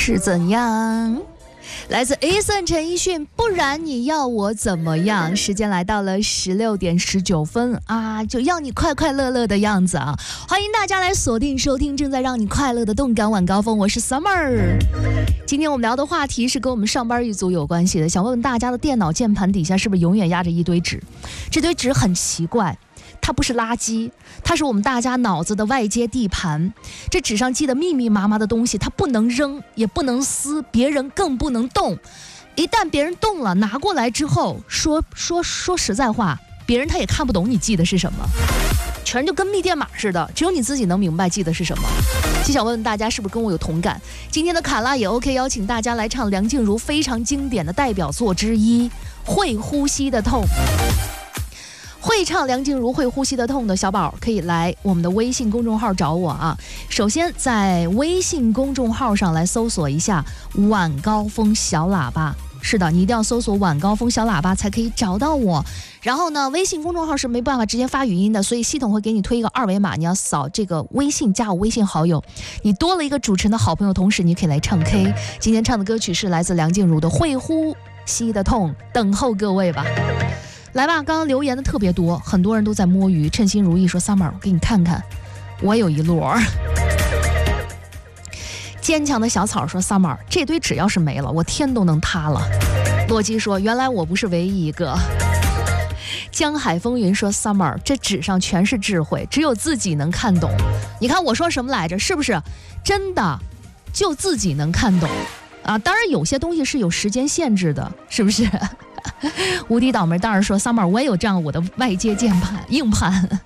是怎样？来自 Eason 陈奕迅，不然你要我怎么样？时间来到了16点19分啊，就要你快快乐乐的样子啊！欢迎大家来锁定收听正在让你快乐的动感晚高峰，我是 Summer。今天我们聊的话题是跟我们上班一族有关系的，想问问大家的电脑键盘底下是不是永远压着一堆纸？这堆纸很奇怪。它不是垃圾，它是我们大家脑子的外接地盘。这纸上记得密密麻麻的东西，它不能扔，也不能撕，别人更不能动。一旦别人动了，拿过来之后，说实在话，别人他也看不懂你记的是什么，全就跟密电码似的，只有你自己能明白记的是什么。就想问问大家是不是跟我有同感？今天的卡拉也 OK， 邀请大家来唱梁静茹非常经典的代表作之一《会呼吸的痛》。会唱梁静茹会呼吸的痛的小宝可以来我们的微信公众号找我啊。首先在微信公众号上来搜索一下晚高峰小喇叭，是的，你一定要搜索晚高峰小喇叭才可以找到我。然后呢，微信公众号是没办法直接发语音的，所以系统会给你推一个二维码，你要扫这个微信加我微信好友，你多了一个主持人的好朋友，同时你可以来唱 K。 今天唱的歌曲是来自梁静茹的会呼吸的痛，等候各位吧。来吧，刚刚留言的特别多，很多人都在摸鱼。称心如意说 Summer 我给你看看，我有一摞。坚强的小草说 Summer 这堆纸要是没了，我天都能塌了。洛基说原来我不是唯一一个。江海风云说 Summer 这纸上全是智慧，只有自己能看懂。你看我说什么来着，是不是真的就自己能看懂啊？当然有些东西是有时间限制的，是不是？无敌倒霉蛋儿说 Summer 我也有这样我的外接键盘硬盘。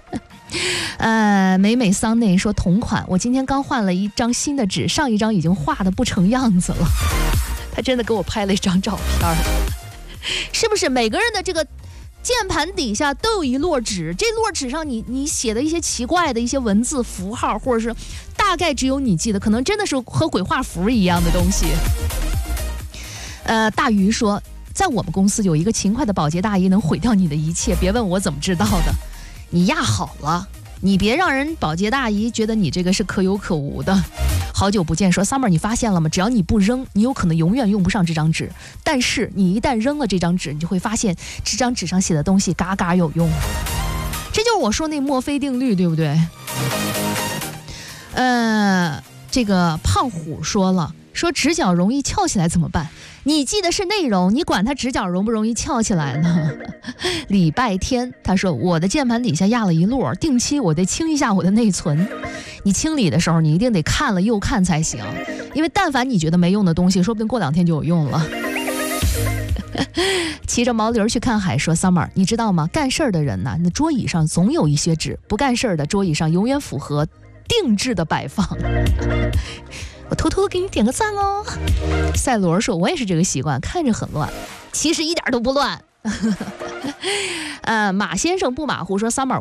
美美桑内说同款，我今天刚换了一张新的纸，上一张已经画的不成样子了。他真的给我拍了一张照片。是不是每个人的这个键盘底下都有一摞纸，这摞纸上你写的一些奇怪的一些文字符号，或者是大概只有你记得，可能真的是和鬼画符一样的东西。大鱼说在我们公司有一个勤快的保洁大姨能毁掉你的一切，别问我怎么知道的，你压好了，你别让人保洁大姨觉得你这个是可有可无的。好久不见说 Summer 你发现了吗？只要你不扔，你有可能永远用不上这张纸，但是你一旦扔了这张纸，你就会发现这张纸上写的东西嘎嘎有用。这就是我说那墨菲定律，对不对？这个胖虎说了，说直角容易翘起来怎么办？你记得是内容，你管它直角容不容易翘起来呢？礼拜天他说我的键盘底下压了一摞，定期我得清一下我的内存。你清理的时候你一定得看了又看才行，因为但凡你觉得没用的东西，说不定过2天就有用了。骑着毛驴去看海说 Summer 你知道吗？干事儿的人呢，那桌椅上总有一些纸，不干事儿的桌椅上永远符合定制的摆放。我偷偷给你点个赞哦。赛罗说我也是这个习惯，看着很乱，其实一点都不乱。马先生不马虎说 Summer